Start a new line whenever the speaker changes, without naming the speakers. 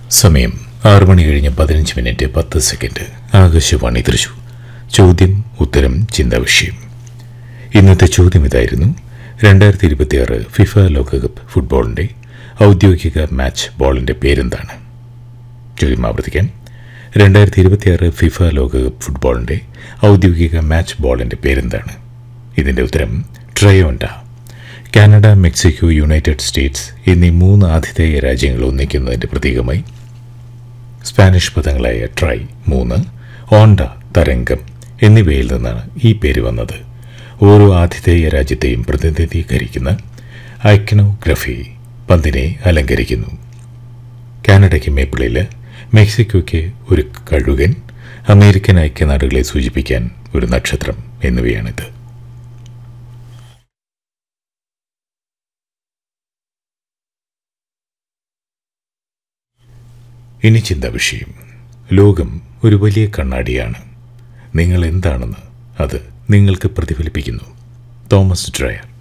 സമയം 6 മണി കഴിഞ്ഞ് 15 minute 10 second. Akashvani Thrissur. ചോദ്യം ഉത്തരം ചിന്താവിഷയം. ഇന്നത്തെ ചോദ്യം ഇതായിരുന്നു: 2026 ഫിഫ ലോകകപ്പ് ഫുട്ബോളിന്റെ ഔദ്യോഗിക മാച്ച് ബോളിന്റെ പേരെന്താണ്? ചോദ്യം ആവർത്തിക്കാം. 2026 ഫിഫ ലോകകപ്പ് ഫുട്ബോളിന്റെ ഔദ്യോഗിക മാച്ച് ബോളിന്റെ പേരെന്താണ്? ഇതിന്റെ ഉത്തരം Trionda. Canada, Mexico, United States എന്നീ 3 ആതിഥേയ രാജ്യങ്ങൾ ഒന്നിക്കുന്നതിന്റെ പ്രതീകമായി സ്പാനിഷ് പദങ്ങളായ ട്രൈ 3, ഓണ്ട തരംഗം എന്നിവയിൽ നിന്നാണ് ഈ പേര് വന്നത്. ഓരോ ആതിഥേയ രാജ്യത്തെയും പ്രതിനിധീകരിക്കുന്ന ഐക്കണോഗ്രഫി പന്തിനെ അലങ്കരിക്കുന്നു. കാനഡയ്ക്ക് മേപ്പിളില്, മെക്സിക്കോയ്ക്ക് ഒരു കഴുകൻ, അമേരിക്കൻ ഐക്യനാടുകളെ സൂചിപ്പിക്കാൻ ഒരു നക്ഷത്രം എന്നിവയാണിത്. ഇനി ചിന്താവിഷയം. ലോകം ഒരു വലിയ കണ്ണാടിയാണ്. നിങ്ങൾ എന്താണെന്ന് അത് നിങ്ങൾക്ക് പ്രതിഫലിപ്പിക്കുന്നു. Thomas dryer.